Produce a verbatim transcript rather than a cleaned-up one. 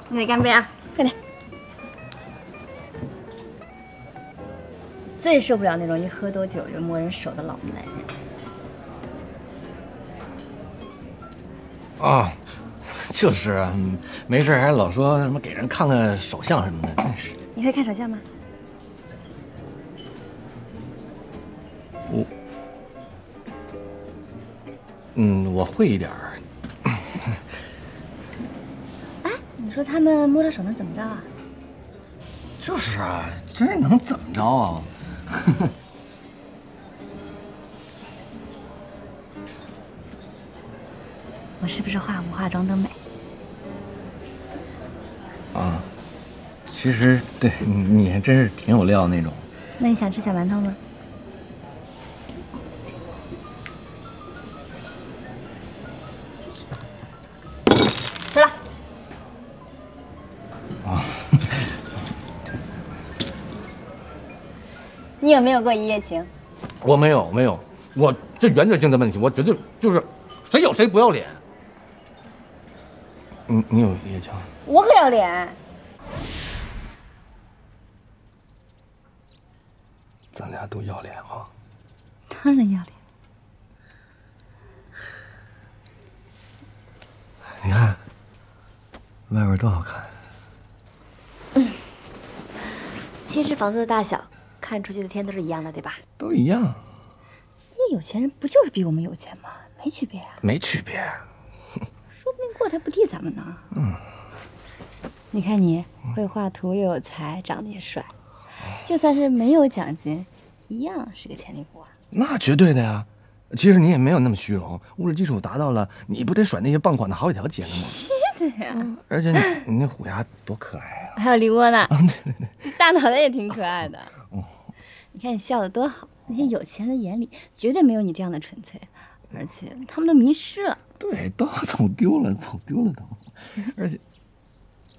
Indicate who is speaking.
Speaker 1: 那得干杯啊！快点。最受不了那种一喝多酒就摸人手的老男人。
Speaker 2: 啊，就是啊，没事还老说什么给人看看手相什么的，真是。
Speaker 1: 你会看手相吗？
Speaker 2: 我，嗯，我会一点儿。
Speaker 1: 哎，你说他们摸着手能怎么着啊？
Speaker 2: 就是啊，这能怎么着啊？
Speaker 1: 我是不是化不化妆都美？
Speaker 2: 啊，其实对你还真是挺有料那种。
Speaker 1: 那你想吃小馒头吗？吃了。
Speaker 2: 啊。
Speaker 1: 你有没有过一夜情？
Speaker 2: 我没有，没有，我这原则性的问题，我绝对就是谁有谁不要脸。你你有一夜情？
Speaker 1: 我可要脸。
Speaker 2: 咱俩都要脸啊！
Speaker 1: 当然要脸。
Speaker 2: 你看，外边多好看。
Speaker 1: 嗯。其实房子的大小，看出去的天都是一样的，对吧？
Speaker 2: 都一样。
Speaker 1: 那有钱人不就是比我们有钱吗？没区别啊。
Speaker 2: 没区别。
Speaker 1: 说不定过台不替咱们呢。嗯。你看你会画图又有才，长得也帅，就算是没有奖金，一样是个潜力股啊。
Speaker 2: 那绝对的呀。其实你也没有那么虚荣，物质基础达到了，你不得甩那些傍款的好几条街了吗？
Speaker 1: 是的呀。
Speaker 2: 嗯、而且你你那虎牙多可爱啊！
Speaker 1: 还有梨窝呢。
Speaker 2: 啊，对对对，
Speaker 1: 大脑袋也挺可爱的。
Speaker 2: 哦。
Speaker 1: 你看你笑得多好，那些有钱人眼里绝对没有你这样的纯粹，而且他们都迷失了。
Speaker 2: 对，都走丢了，走丢了都，而且。